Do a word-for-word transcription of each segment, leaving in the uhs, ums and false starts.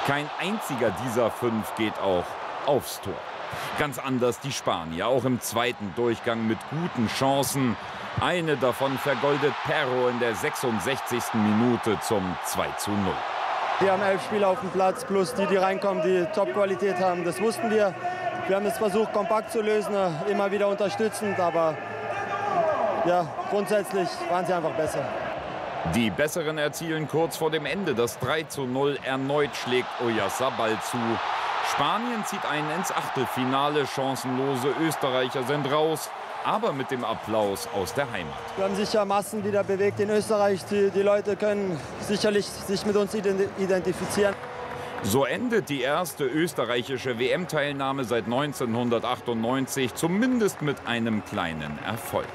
Kein einziger dieser fünf geht auch aufs Tor. Ganz anders die Spanier, auch im zweiten Durchgang mit guten Chancen. Eine davon vergoldet Perro in der sechsundsechzigsten Minute zum zwei zu null. Wir haben elf Spieler auf dem Platz, plus die, die reinkommen, die Top-Qualität haben. Das wussten wir. Wir haben es versucht, kompakt zu lösen, immer wieder unterstützend. Aber ja, grundsätzlich waren sie einfach besser. Die Besseren erzielen kurz vor dem Ende das drei zu null. Erneut schlägt Oyarzabal zu. Spanien zieht ein ins Achtelfinale. Chancenlose Österreicher sind raus, aber mit dem Applaus aus der Heimat. Wir haben sicher Massen wieder bewegt in Österreich. Die, die Leute können sicherlich sich mit uns identifizieren. So endet die erste österreichische W M-Teilnahme seit neunzehnhundertachtundneunzig, zumindest mit einem kleinen Erfolg.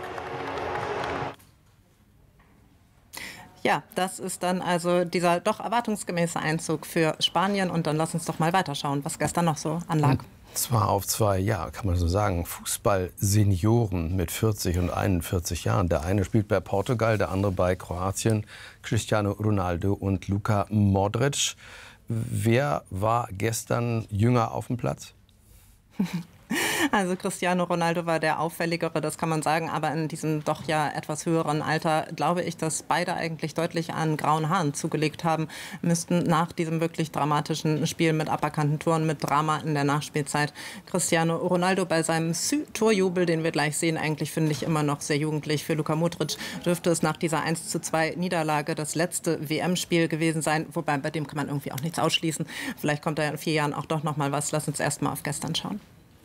Ja, das ist dann also dieser doch erwartungsgemäße Einzug für Spanien. Und dann lass uns doch mal weiterschauen, was gestern noch so anlag. Und zwar auf zwei, ja, kann man so sagen, Fußball-Senioren mit vierzig und einundvierzig Jahren. Der eine spielt bei Portugal, der andere bei Kroatien. Cristiano Ronaldo und Luka Modric. Wer war gestern jünger auf dem Platz? Also Cristiano Ronaldo war der auffälligere, das kann man sagen. Aber in diesem doch ja etwas höheren Alter glaube ich, dass beide eigentlich deutlich an grauen Haaren zugelegt haben müssten nach diesem wirklich dramatischen Spiel mit aberkannten Toren, mit Drama in der Nachspielzeit. Cristiano Ronaldo bei seinem Torjubel, den wir gleich sehen, eigentlich finde ich immer noch sehr jugendlich. Für Luka Modric dürfte es nach dieser eins zu zwei Niederlage das letzte W M-Spiel gewesen sein. Wobei, bei dem kann man irgendwie auch nichts ausschließen. Vielleicht kommt da in vier Jahren auch doch noch mal was. Lass uns erst mal auf gestern schauen.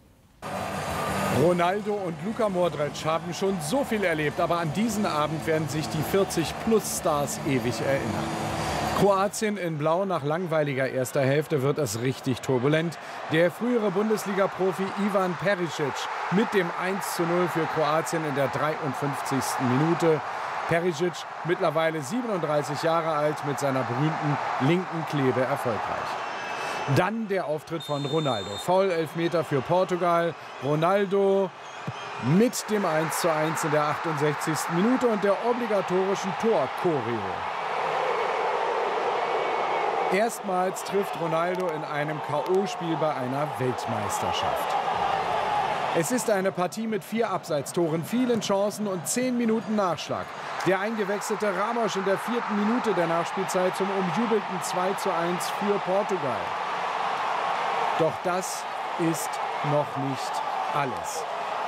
Ronaldo und Luka Modric haben schon so viel erlebt, aber an diesen Abend werden sich die vierzig-plus-Stars ewig erinnern. Kroatien in Blau nach langweiliger erster Hälfte wird es richtig turbulent. Der frühere Bundesliga-Profi Ivan Perisic mit dem eins zu null für Kroatien in der dreiundfünfzigsten Minute. Perisic, mittlerweile siebenunddreißig Jahre alt, mit seiner berühmten linken Klebe erfolgreich. Dann der Auftritt von Ronaldo. Foul-Elfmeter für Portugal. Ronaldo mit dem eins zu eins in der achtundsechzigsten Minute und der obligatorischen Tor-Choreo. Erstmals trifft Ronaldo in einem K O-Spiel bei einer Weltmeisterschaft. Es ist eine Partie mit vier Abseitstoren, vielen Chancen und zehn Minuten Nachschlag. Der eingewechselte Ramos in der vierten Minute der Nachspielzeit zum umjubelten zwei zu eins für Portugal. Doch das ist noch nicht alles.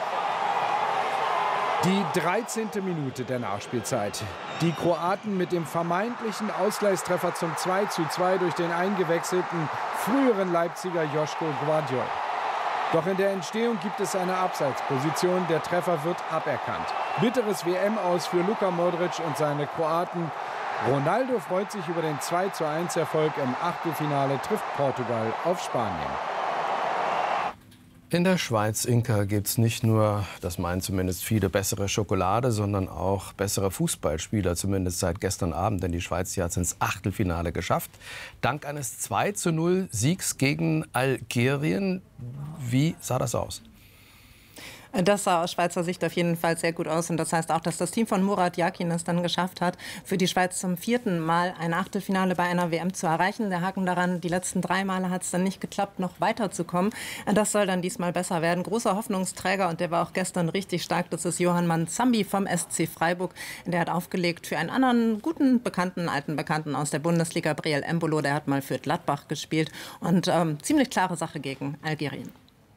Die dreizehnte Minute der Nachspielzeit. Die Kroaten mit dem vermeintlichen Ausgleichstreffer zum zwei zu zwei durch den eingewechselten früheren Leipziger Joško Gvardiol. Doch in der Entstehung gibt es eine Abseitsposition. Der Treffer wird aberkannt. Bitteres W M-Aus für Luka Modric und seine Kroaten. Ronaldo freut sich über den zwei zu eins Erfolg im Achtelfinale, trifft Portugal auf Spanien. In der Schweiz, Inka, gibt es nicht nur, das meinen zumindest viele, bessere Schokolade, sondern auch bessere Fußballspieler, zumindest seit gestern Abend. Denn die Schweiz hat es ins Achtelfinale geschafft. Dank eines zwei zu null Siegs gegen Algerien. Wie sah das aus? Das sah aus Schweizer Sicht auf jeden Fall sehr gut aus. Und das heißt auch, dass das Team von Murat Yakin es dann geschafft hat, für die Schweiz zum vierten Mal ein Achtelfinale bei einer W M zu erreichen. Der Haken daran, die letzten drei Male hat es dann nicht geklappt, noch weiterzukommen. Das soll dann diesmal besser werden. Großer Hoffnungsträger, und der war auch gestern richtig stark, das ist Yohan Manzambi vom S C Freiburg. Der hat aufgelegt für einen anderen guten Bekannten, alten Bekannten aus der Bundesliga, Breel Embolo. Der hat mal für Gladbach gespielt. Und ähm, ziemlich klare Sache gegen Algerien.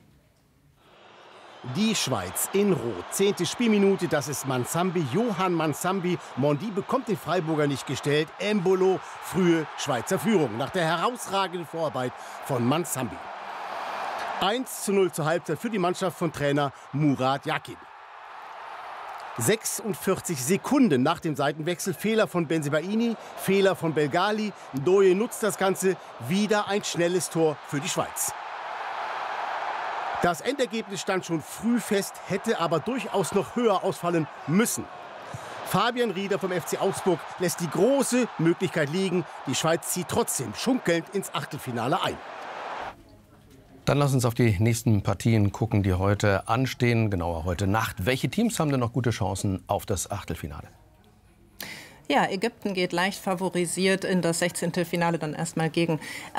Die Schweiz in Rot. Zehnte Spielminute, das ist Manzambi, Yohan Manzambi. Mondi bekommt den Freiburger nicht gestellt. Embolo, frühe Schweizer Führung nach der herausragenden Vorarbeit von Manzambi. eins zu null zur Halbzeit für die Mannschaft von Trainer Murat Yakin. sechsundvierzig Sekunden nach dem Seitenwechsel, Fehler von Bensebaini, Fehler von Belgali. Ndoye nutzt das Ganze, wieder ein schnelles Tor für die Schweiz. Das Endergebnis stand schon früh fest, hätte aber durchaus noch höher ausfallen müssen. Fabian Rieder vom F C Augsburg lässt die große Möglichkeit liegen. Die Schweiz zieht trotzdem schunkelnd ins Achtelfinale ein. Dann lass uns auf die nächsten Partien gucken, die heute anstehen, genauer heute Nacht. Welche Teams haben denn noch gute Chancen auf das Achtelfinale? Ja, Ägypten geht leicht favorisiert in das sechzehnte Finale dann erstmal gegen